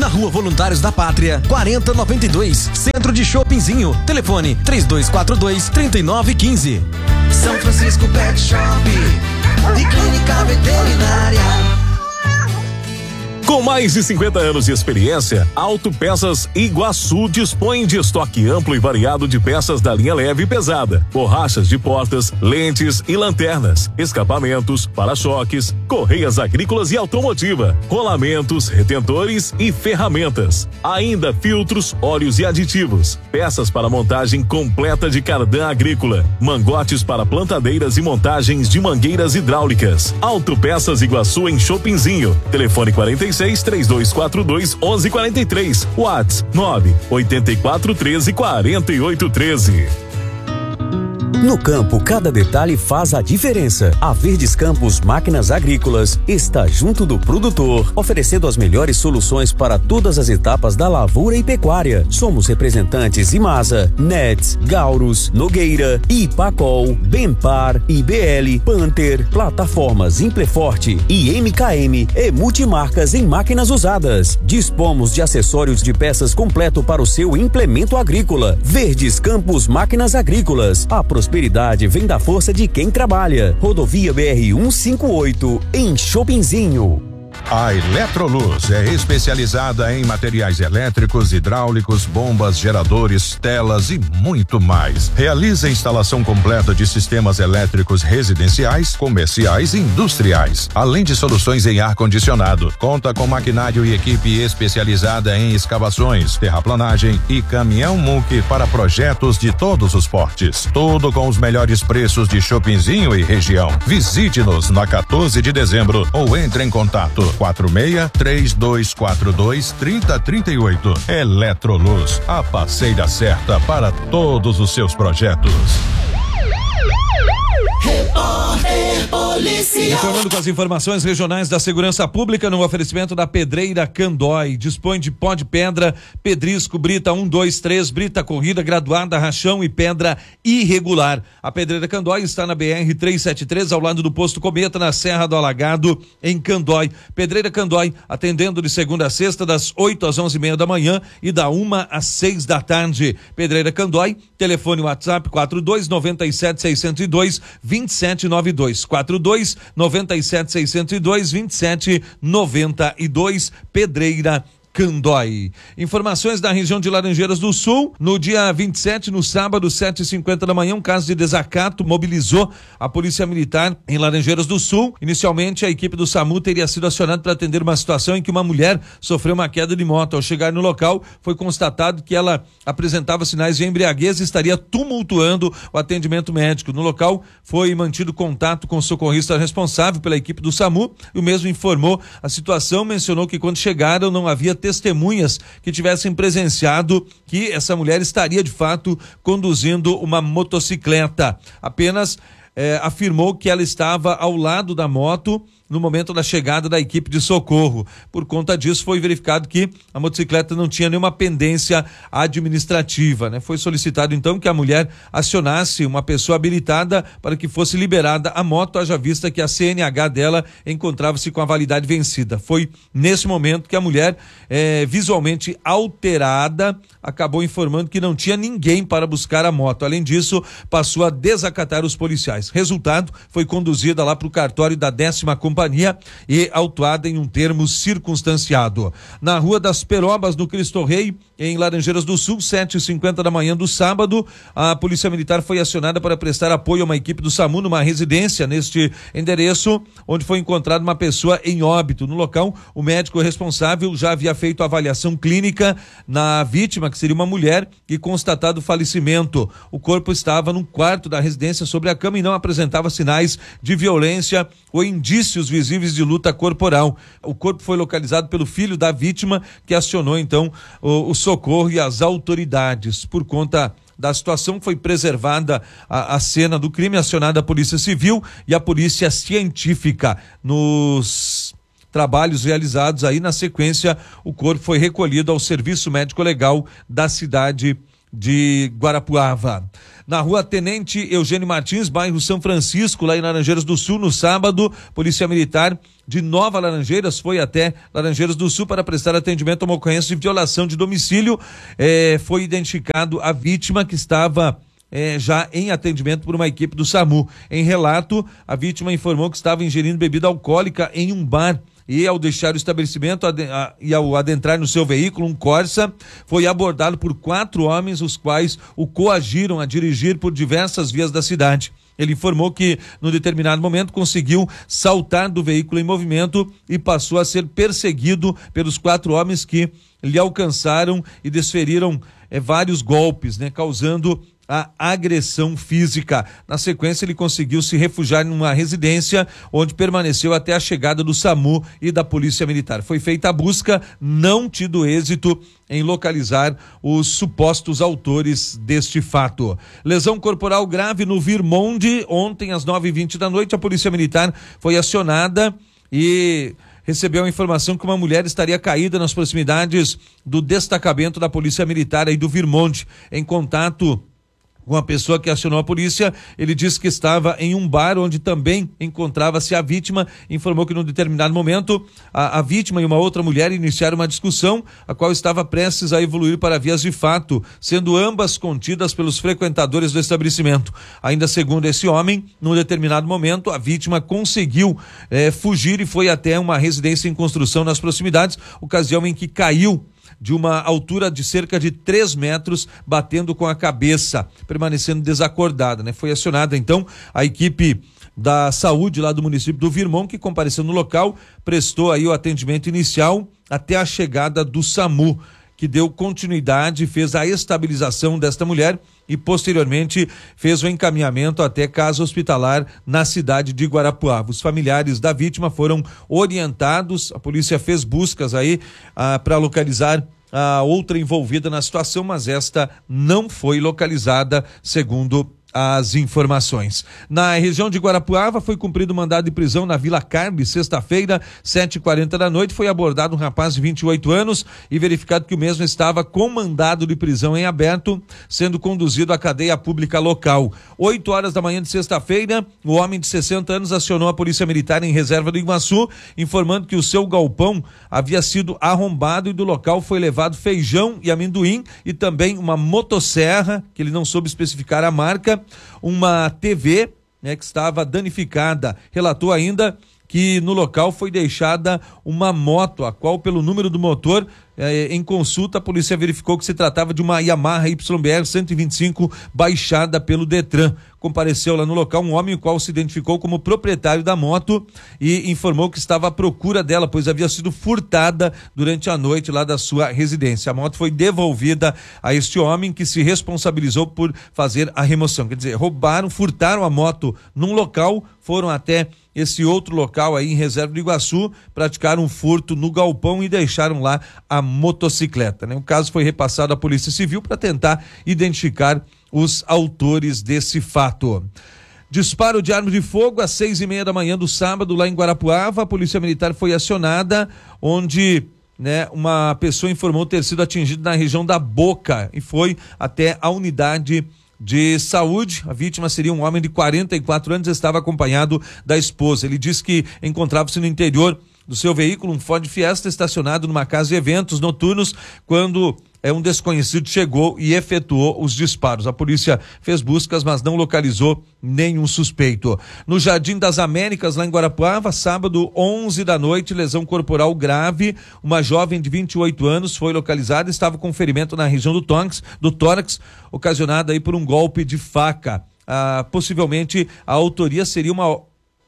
na Rua Voluntários da Pátria, 4092, Centro de Shoppingzinho. Telefone 3242-3915. São Francisco Pet Shop e Clínica Veterinária. Com mais de 50 anos de experiência, Autopeças Iguaçu dispõe de estoque amplo e variado de peças da linha leve e pesada, borrachas de portas, lentes e lanternas, escapamentos, para-choques, correias agrícolas e automotiva, rolamentos, retentores e ferramentas. Ainda filtros, óleos e aditivos, peças para montagem completa de cardan agrícola, mangotes para plantadeiras e montagens de mangueiras hidráulicas. Autopeças Iguaçu em Shoppingzinho. Telefone 46-3242-1143. WhatsApp 98413-4813. No campo, cada detalhe faz a diferença. A Verdes Campos Máquinas Agrícolas está junto do produtor, oferecendo as melhores soluções para todas as etapas da lavoura e pecuária. Somos representantes Imasa, Nets, Gaurus, Nogueira, Ipacol, Benpar, IBL, Panther, plataformas Impleforte e MKM e multimarcas em máquinas usadas. Dispomos de acessórios de peças completo para o seu implemento agrícola. Verdes Campos Máquinas Agrícolas. A prosperidade vem da força de quem trabalha. Rodovia BR-158, em Shoppingzinho. A Eletroluz é especializada em materiais elétricos, hidráulicos, bombas, geradores, telas e muito mais. Realiza a instalação completa de sistemas elétricos residenciais, comerciais e industriais, além de soluções em ar-condicionado. Conta com maquinário e equipe especializada em escavações, terraplanagem e caminhão muque para projetos de todos os portes. Tudo com os melhores preços de Shoppingzinho e região. Visite-nos na 14 de dezembro ou entre em contato 46-3242-3038. Eletroluz, a parceira certa para todos os seus projetos. Repórter Policial. Informando com as informações regionais da Segurança Pública no oferecimento da Pedreira Candói. Dispõe de pó de pedra, pedrisco, brita 1, 2, 3, brita corrida, graduada, rachão e pedra irregular. A Pedreira Candói está na BR-373, ao lado do Posto Cometa, na Serra do Alagado, em Candói. Pedreira Candói, atendendo de segunda a sexta, das 8 às 11h30 da manhã e da 1 às 6 da tarde. Pedreira Candói, telefone WhatsApp 42-97-602-2792. 42-97-602-2792, Pedreira Candói. Informações da região de Laranjeiras do Sul. No dia 27, no sábado, 7h50 da manhã, um caso de desacato mobilizou a Polícia Militar em Laranjeiras do Sul. Inicialmente, a equipe do SAMU teria sido acionada para atender uma situação em que uma mulher sofreu uma queda de moto. Ao chegar no local, foi constatado que ela apresentava sinais de embriaguez e estaria tumultuando o atendimento médico. No local, foi mantido contato com o socorrista responsável pela equipe do SAMU. O mesmo informou a situação, mencionou que quando chegaram não havia testemunhas que tivessem presenciado que essa mulher estaria de fato conduzindo uma motocicleta. Apenas afirmou que ela estava ao lado da moto no momento da chegada da equipe de socorro. Por conta disso, foi verificado que a motocicleta não tinha nenhuma pendência administrativa, né? Foi solicitado então que a mulher acionasse uma pessoa habilitada para que fosse liberada a moto, haja vista que a CNH dela encontrava-se com a validade vencida. Foi nesse momento que a mulher, visualmente alterada, acabou informando que não tinha ninguém para buscar a moto. Além disso, passou a desacatar os policiais. Resultado, foi conduzida lá para o cartório da 10ª Companhia e autuada em um termo circunstanciado. Na Rua das Perobas, no Cristo Rei, em Laranjeiras do Sul, 7h50 da manhã do sábado, a Polícia Militar foi acionada para prestar apoio a uma equipe do SAMU numa residência neste endereço, onde foi encontrada uma pessoa em óbito. No local, o médico responsável já havia feito a avaliação clínica na vítima, que seria uma mulher, e constatado o falecimento. O corpo estava num quarto da residência sobre a cama e não apresentava sinais de violência ou indícios visíveis de luta corporal. O corpo foi localizado pelo filho da vítima, que acionou então o socorro e as autoridades. Por conta da situação, foi preservada a cena do crime, acionada a Polícia Civil e a Polícia Científica. Nos trabalhos realizados aí, na sequência, o corpo foi recolhido ao Serviço Médico Legal da cidade de Guarapuava. Na rua Tenente Eugênio Martins, bairro São Francisco, lá em Laranjeiras do Sul, no sábado, Polícia Militar de Nova Laranjeiras foi até Laranjeiras do Sul para prestar atendimento a uma ocorrência de violação de domicílio. Foi identificado a vítima, que estava já em atendimento por uma equipe do SAMU. Em relato, a vítima informou que estava ingerindo bebida alcoólica em um bar. E ao deixar o estabelecimento e ao adentrar no seu veículo, um Corsa, foi abordado por 4 homens, os quais o coagiram a dirigir por diversas vias da cidade. Ele informou que, no determinado momento, conseguiu saltar do veículo em movimento e passou a ser perseguido pelos 4 homens que lhe alcançaram e desferiram vários golpes, causando a agressão física. Na sequência, ele conseguiu se refugiar numa residência, onde permaneceu até a chegada do SAMU e da Polícia Militar. Foi feita a busca, não tido êxito em localizar os supostos autores deste fato. Lesão corporal grave no Virmonde. Ontem, às 9h20 da noite, a Polícia Militar foi acionada e recebeu a informação que uma mulher estaria caída nas proximidades do destacamento da Polícia Militar aí do Virmonde. Em contato com a pessoa que acionou a polícia, ele disse que estava em um bar onde também encontrava-se a vítima. Informou que num determinado momento a vítima e uma outra mulher iniciaram uma discussão, a qual estava prestes a evoluir para vias de fato, sendo ambas contidas pelos frequentadores do estabelecimento. Ainda segundo esse homem, num determinado momento a vítima conseguiu fugir e foi até uma residência em construção nas proximidades, ocasião em que caiu de uma altura de cerca de 3 metros, batendo com a cabeça, permanecendo desacordada, Foi acionada então a equipe da saúde lá do município do Virmão, que compareceu no local, prestou aí o atendimento inicial até a chegada do SAMU, que deu continuidade, fez a estabilização desta mulher e posteriormente fez o encaminhamento até casa hospitalar na cidade de Guarapuava. Os familiares da vítima foram orientados, a polícia fez buscas aí para localizar a outra envolvida na situação, mas esta não foi localizada, segundo as informações. Na região de Guarapuava foi cumprido mandado de prisão na Vila Carme, sexta-feira, 7h40 da noite. Foi abordado um rapaz de 28 anos e verificado que o mesmo estava com mandado de prisão em aberto, sendo conduzido à cadeia pública local. 8h da manhã de sexta-feira, o homem de 60 anos acionou a Polícia Militar em Reserva do Iguaçu, informando que o seu galpão havia sido arrombado e do local foi levado feijão e amendoim e também uma motosserra, que ele não soube especificar a marca, uma TV, que estava danificada. Relatou ainda que no local foi deixada uma moto, a qual, pelo número do motor, em consulta, a polícia verificou que se tratava de uma Yamaha YBR 125 baixada pelo Detran. Compareceu lá no local um homem, o qual se identificou como proprietário da moto e informou que estava à procura dela, pois havia sido furtada durante a noite lá da sua residência. A moto foi devolvida a este homem, que se responsabilizou por fazer a remoção. Quer dizer, furtaram a moto num local, foram até esse outro local aí em Reserva do Iguaçu, praticaram um furto no galpão e deixaram lá a motocicleta. O caso foi repassado à Polícia Civil para tentar identificar os autores desse fato. Disparo de arma de fogo às 6h30 da manhã do sábado lá em Guarapuava. A Polícia Militar foi acionada, onde uma pessoa informou ter sido atingida na região da boca e foi até a unidade de saúde. A vítima seria um homem de 44 anos, estava acompanhado da esposa. Ele disse que encontrava-se no interior do seu veículo, um Ford Fiesta, estacionado numa casa de eventos noturnos, quando um desconhecido chegou e efetuou os disparos. A polícia fez buscas, mas não localizou nenhum suspeito. No Jardim das Américas, lá em Guarapuava, sábado, 11 da noite, lesão corporal grave. Uma jovem de 28 anos foi localizada, estava com ferimento na região do tórax, ocasionada aí por um golpe de faca. Possivelmente a autoria seria uma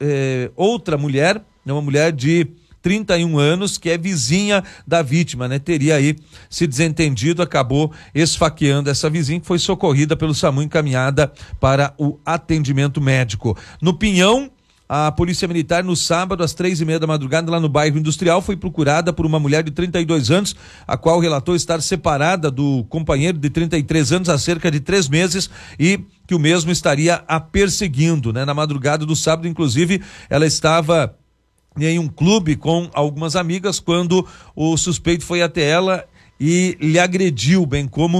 outra mulher, uma mulher de 31 anos, que é vizinha da vítima, teria aí se desentendido, acabou esfaqueando essa vizinha, que foi socorrida pelo SAMU, encaminhada para o atendimento médico. No Pinhão, a Polícia Militar, no sábado, às 3h30 da madrugada, lá no bairro Industrial, foi procurada por uma mulher de 32 anos, a qual relatou estar separada do companheiro de 33 anos há cerca de 3 meses e que o mesmo estaria a perseguindo, Na madrugada do sábado, inclusive, ela estava em um clube com algumas amigas, quando o suspeito foi até ela e lhe agrediu, bem como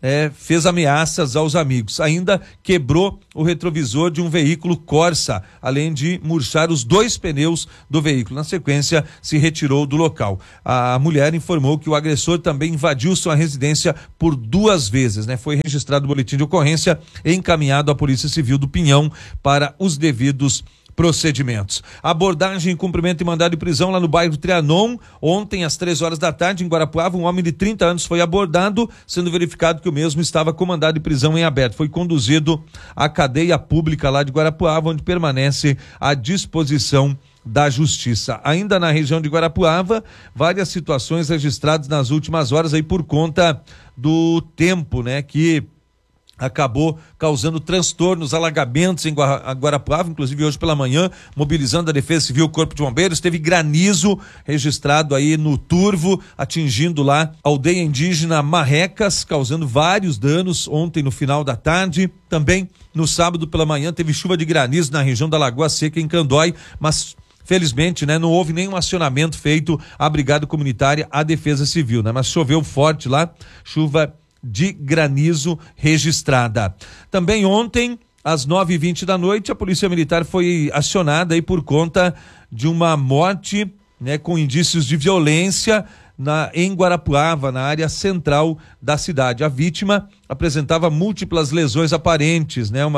fez ameaças aos amigos. Ainda quebrou o retrovisor de um veículo Corsa, além de murchar os 2 pneus do veículo. Na sequência, se retirou do local. A mulher informou que o agressor também invadiu sua residência por 2 vezes, né? Foi registrado o boletim de ocorrência e encaminhado à Polícia Civil do Pinhão para os devidos procedimentos. Abordagem, cumprimento e mandado de prisão lá no bairro Trianon. Ontem, às 3 da tarde, em Guarapuava, um homem de 30 anos foi abordado, sendo verificado que o mesmo estava com mandado de prisão em aberto. Foi conduzido à cadeia pública lá de Guarapuava, onde permanece à disposição da Justiça. Ainda na região de Guarapuava, várias situações registradas nas últimas horas aí por conta do tempo, né, que acabou causando transtornos, alagamentos em Guarapuava, inclusive hoje pela manhã, mobilizando a Defesa Civil, o Corpo de Bombeiros. Teve granizo registrado aí no Turvo, atingindo lá a aldeia indígena Marrecas, causando vários danos ontem no final da tarde. Também no sábado pela manhã teve chuva de granizo na região da Lagoa Seca, em Candói, mas felizmente, né, não houve nenhum acionamento feito à Brigada Comunitária, à Defesa Civil, né, mas choveu forte lá, chuva de granizo registrada. Também ontem, às 9h20 da noite, a Polícia Militar foi acionada aí por conta de uma morte, né, com indícios de violência em Guarapuava, na área central da cidade. A vítima apresentava múltiplas lesões aparentes, né,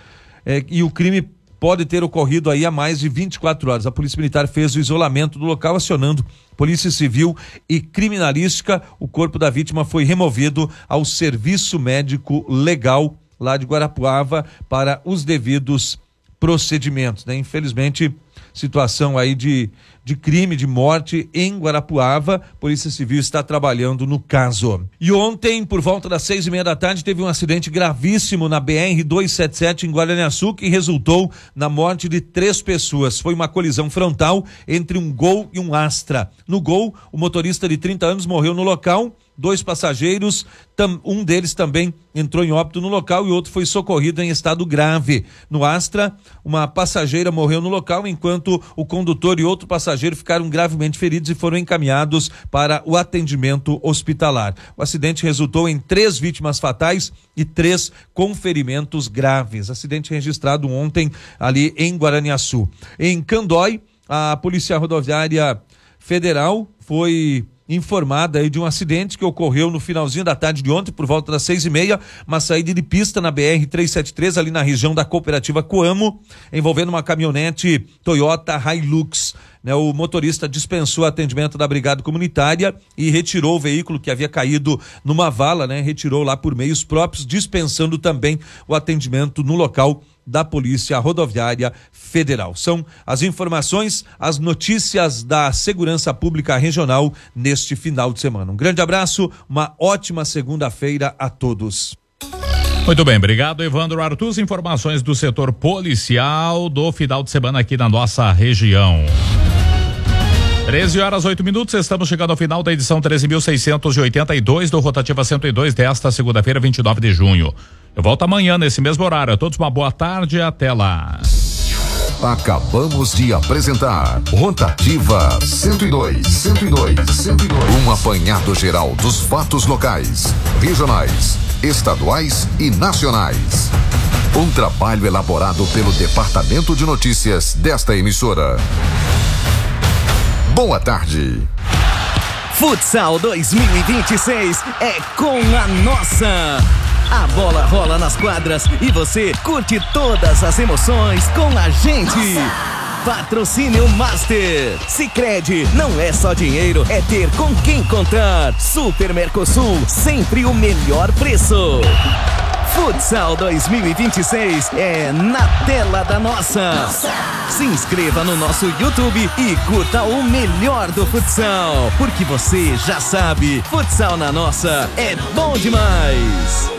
e o crime pode ter ocorrido aí há mais de 24 horas. A Polícia Militar fez o isolamento do local, acionando Polícia Civil e Criminalística. O corpo da vítima foi removido ao Serviço Médico Legal lá de Guarapuava para os devidos procedimentos, né? Infelizmente, situação aí de crime, de morte em Guarapuava. Polícia Civil está trabalhando no caso. E ontem, por volta das 6h30 da tarde, teve um acidente gravíssimo na BR-277 em Guaraniaçu, que resultou na morte de 3 pessoas. Foi uma colisão frontal entre um Gol e um Astra. No Gol, o motorista de 30 anos morreu no local. 2 passageiros, um deles também entrou em óbito no local e outro foi socorrido em estado grave. No Astra, uma passageira morreu no local, enquanto o condutor e outro passageiro ficaram gravemente feridos e foram encaminhados para o atendimento hospitalar. O acidente resultou em 3 vítimas fatais e 3 com ferimentos graves. Acidente registrado ontem ali em Guaraniaçu. Em Candói, a Polícia Rodoviária Federal foi informada aí de um acidente que ocorreu no finalzinho da tarde de ontem, por volta das 6h30, uma saída de pista na BR-373, ali na região da Cooperativa Coamo, envolvendo uma caminhonete Toyota Hilux. O motorista dispensou o atendimento da Brigada Comunitária e retirou o veículo que havia caído numa vala, né? Retirou lá por meios próprios, dispensando também o atendimento no local da Polícia Rodoviária Federal. São as informações, as notícias da Segurança Pública Regional neste final de semana. Um grande abraço, uma ótima segunda-feira a todos. Muito bem, obrigado, Evandro Artus. Informações do setor policial do final de semana aqui na nossa região. 13h08, estamos chegando ao final da edição 13.682 do Rotativa 102 desta segunda-feira, 29 de junho. Eu volto amanhã nesse mesmo horário. A todos uma boa tarde e até lá. Acabamos de apresentar Rotativa 102. Um apanhado geral dos fatos locais, regionais, estaduais e nacionais. Um trabalho elaborado pelo Departamento de Notícias desta emissora. Boa tarde. Futsal 2026 é com a nossa. A bola rola nas quadras e você curte todas as emoções com a gente. Patrocínio Master. Sicredi, não é só dinheiro, é ter com quem contar. Super Mercosul, sempre o melhor preço. Futsal 2026 é na tela da nossa. Se inscreva no nosso YouTube e curta o melhor do futsal, porque você já sabe, futsal na nossa é bom demais.